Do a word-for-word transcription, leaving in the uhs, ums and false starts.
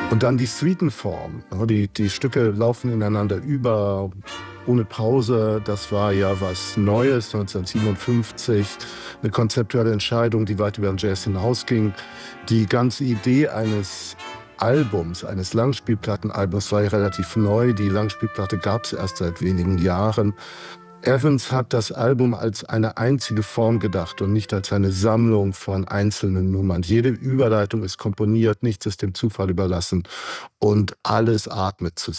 Und dann die Suitenform. Die, die Stücke laufen ineinander über, ohne Pause. Das war ja was Neues, neunzehnhundertsiebenundfünfzig. Eine konzeptuelle Entscheidung, die weit über den Jazz hinausging. Die ganze Idee eines Albums, eines Langspielplattenalbums war ja relativ neu. Die Langspielplatte gab es erst seit wenigen Jahren. Evans hat das Album als eine einzige Form gedacht und nicht als eine Sammlung von einzelnen Nummern. Jede Überleitung ist komponiert, nichts ist dem Zufall überlassen und alles atmet zusammen.